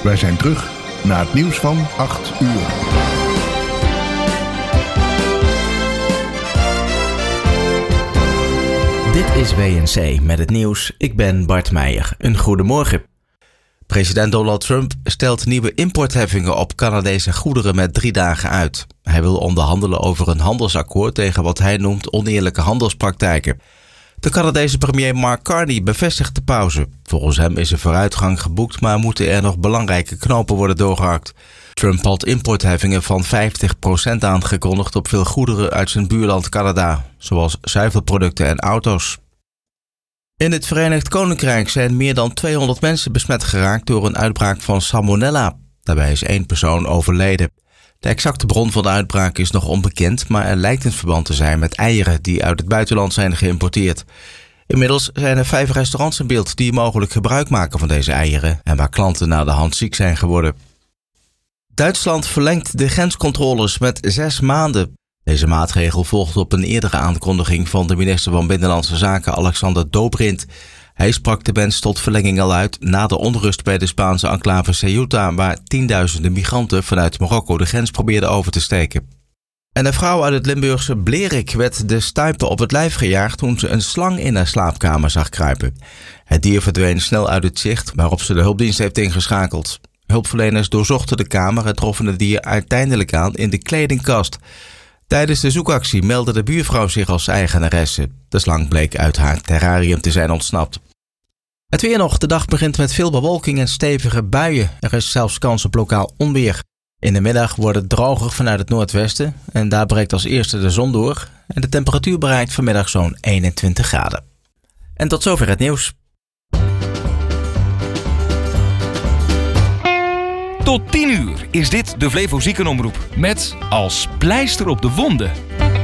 Wij zijn terug na het nieuws van 8 uur. Dit is WNC met het nieuws. Ik ben Bart Meijer. Een goedemorgen. President Donald Trump stelt nieuwe importheffingen op Canadese goederen met 3 dagen uit. Hij wil onderhandelen over een handelsakkoord tegen wat hij noemt oneerlijke handelspraktijken. De Canadese premier Mark Carney bevestigt de pauze. Volgens hem is er vooruitgang geboekt, maar moeten er nog belangrijke knopen worden doorgehakt. Trump had importheffingen van 50% aangekondigd op veel goederen uit zijn buurland Canada, zoals zuivelproducten en auto's. In het Verenigd Koninkrijk zijn meer dan 200 mensen besmet geraakt door een uitbraak van salmonella. Daarbij is 1 persoon overleden. De exacte bron van de uitbraak is nog onbekend, maar er lijkt een verband te zijn met eieren die uit het buitenland zijn geïmporteerd. Inmiddels zijn er 5 restaurants in beeld die mogelijk gebruik maken van deze eieren en waar klanten na de hand ziek zijn geworden. Duitsland verlengt de grenscontroles met 6 maanden. Deze maatregel volgt op een eerdere aankondiging van de minister van Binnenlandse Zaken Alexander Dobrindt. Hij sprak de wens tot verlenging al uit na de onrust bij de Spaanse enclave Ceuta, waar tienduizenden migranten vanuit Marokko de grens probeerden over te steken. En een vrouw uit het Limburgse Blerik werd de stuipen op het lijf gejaagd toen ze een slang in haar slaapkamer zag kruipen. Het dier verdween snel uit het zicht, waarop ze de hulpdienst heeft ingeschakeld. Hulpverleners doorzochten de kamer en troffen het dier uiteindelijk aan in de kledingkast. Tijdens de zoekactie meldde de buurvrouw zich als eigenaresse. De slang bleek uit haar terrarium te zijn ontsnapt. Het weer nog. De dag begint met veel bewolking en stevige buien. Er is zelfs kans op lokaal onweer. In de middag wordt het droger vanuit het noordwesten en daar breekt als eerste de zon door. En de temperatuur bereikt vanmiddag zo'n 21 graden. En tot zover het nieuws. Tot 10 uur is dit de Flevo Ziekenomroep. Met als pleister op de wonden.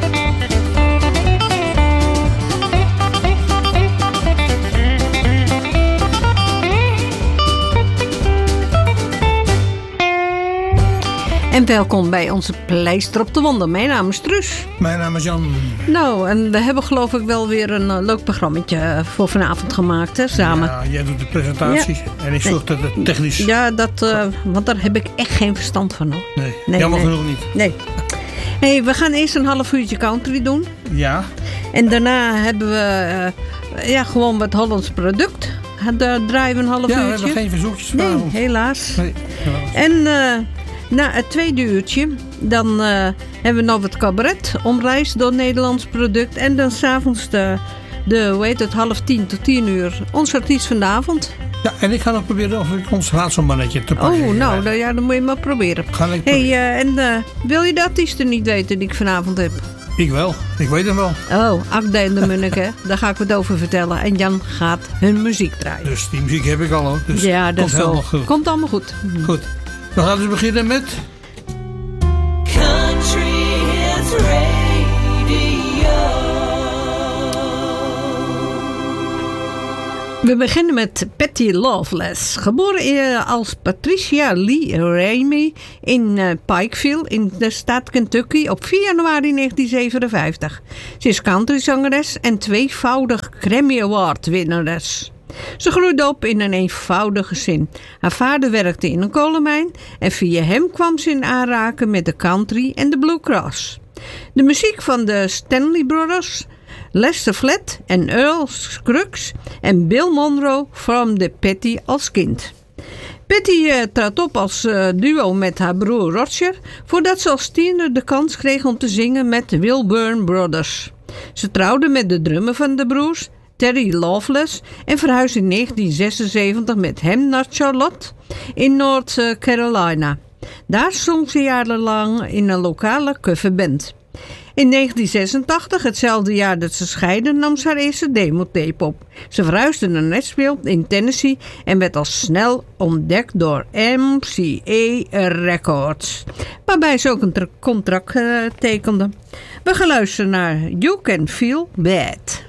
En welkom bij onze pleister op de wonden. Mijn naam is Truus. Mijn naam is Jan. Nou, en we hebben geloof ik wel weer een leuk programmaatje voor vanavond gemaakt, hè, samen. Ja, jij doet de presentatie en ik zorg dat het technisch... Ja, want daar heb ik echt geen verstand van, hoor. Nee, jammer genoeg niet. Nee. Hey, we gaan eerst een half uurtje country doen. Ja. En daarna hebben we gewoon wat Hollands product. Daar draaien we een half uurtje. Ja, we hebben geen verzoekjes vanavond. Nee, helaas. Nee, helaas. En... na het tweede uurtje, dan hebben we nog wat cabaret, omreisd door Nederlands product. En dan s'avonds half 10 tot 10 uur, ons artiest van de avond. Ja, en ik ga nog proberen of ik ons raadselmannetje te pakken. Oh, nou, dan moet je maar proberen. Wil je de artiesten niet weten die ik vanavond heb? Ik wel, ik weet hem wel. Oh, Akda en de Munnik, daar ga ik wat over vertellen. En Jan gaat hun muziek draaien. Dus die muziek heb ik al hoor. Dus ja, dat komt helemaal goed. Komt allemaal goed. Goed. We gaan dus beginnen met... Country Hits Radio. We beginnen met Patty Loveless. Geboren als Patricia Lee Ramey in Pikeville in de staat Kentucky op 4 januari 1957. Ze is countryzangeres en 2-voudig Grammy Award winnares. Ze groeide op in een eenvoudig gezin. Haar vader werkte in een kolenmijn en via hem kwam ze in aanraking met de country en de bluegrass. De muziek van de Stanley Brothers, Lester Flatt en Earl Scruggs en Bill Monroe vormde Patty als kind. Patty trad op als duo met haar broer Roger voordat ze als tiener de kans kreeg om te zingen met de Wilburn Brothers. Ze trouwde met de drummer van de broers, Terry Loveless, en verhuisde in 1976 met hem naar Charlotte in North Carolina. Daar zong ze jarenlang in een lokale coverband. In 1986, hetzelfde jaar dat ze scheiden, nam ze haar eerste demotape op. Ze verhuisde naar Nashville in Tennessee en werd al snel ontdekt door MCA Records, waarbij ze ook een contract tekende. We gaan luisteren naar You Can Feel Bad.